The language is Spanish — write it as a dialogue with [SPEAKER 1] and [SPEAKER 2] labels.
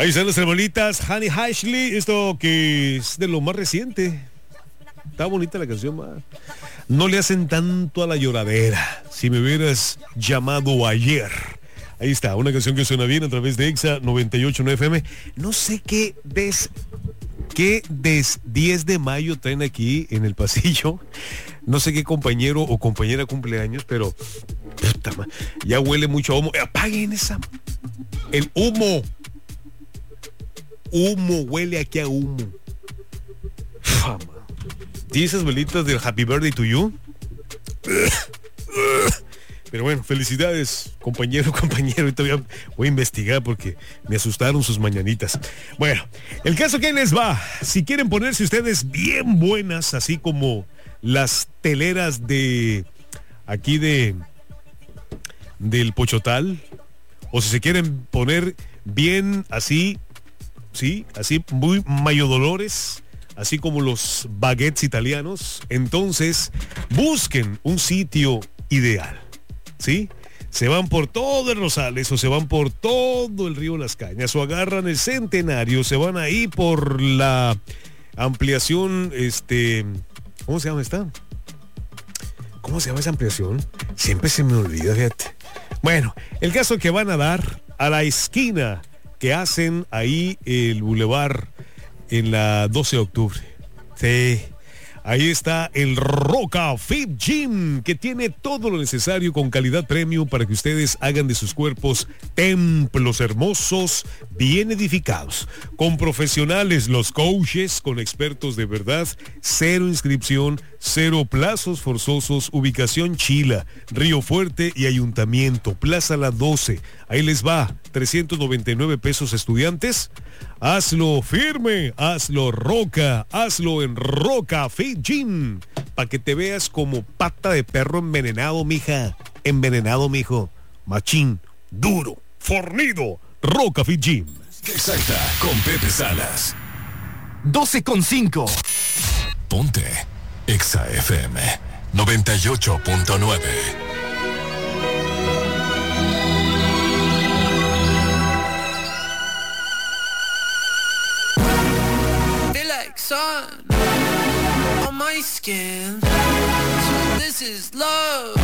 [SPEAKER 1] Ahí están las hermanitas Honey Ashley, esto que es de lo más reciente. Está bonita la canción, ma. No le hacen tanto a la lloradera. Si me hubieras llamado ayer. Ahí está, una canción que suena bien a través de Exa 98.9 FM. No sé qué 10 de mayo traen aquí en el pasillo. No sé qué compañero o compañera cumpleaños, pero puta, ya huele mucho a humo. Apaguen esa. El humo. Humo, huele aquí a humo. Fama. ¿Y esas velitas del Happy Birthday to You? Pero bueno, felicidades, compañero. Ahorita voy a investigar porque me asustaron sus mañanitas. Bueno, el caso que les va. Si quieren ponerse ustedes bien buenas, así como las teleras de aquí del Pochotal, o si se quieren poner bien así, sí, así muy Mayo Dolores, así como los baguettes italianos, entonces busquen un sitio ideal. ¿Sí? Se van por todo el Rosales o se van por todo el Río Las Cañas o agarran el Centenario, se van ahí por la ampliación, ¿cómo se llama esta? ¿Cómo se llama esa ampliación? Siempre se me olvida, fíjate. Bueno, el caso que van a dar a la esquina que hacen ahí el bulevar en la 12 de octubre. Sí. Ahí está el Roca Fit Gym, que tiene todo lo necesario con calidad premium para que ustedes hagan de sus cuerpos templos hermosos, bien edificados. Con profesionales, los coaches, con expertos de verdad, cero inscripción, cero plazos forzosos, ubicación Chila, Río Fuerte y Ayuntamiento, Plaza La 12. Ahí les va, 399 pesos estudiantes. Hazlo firme, hazlo Roca, hazlo en Roca Fit Gym, para que te veas como pata de perro envenenado, mija. Envenenado, mijo. Machín, duro, fornido. Roca Fit Gym.
[SPEAKER 2] Exacta, con Pepe Salas.
[SPEAKER 3] 12:5.
[SPEAKER 2] Ponte Exa FM 98.9.
[SPEAKER 4] Sun on my skin, so this is love.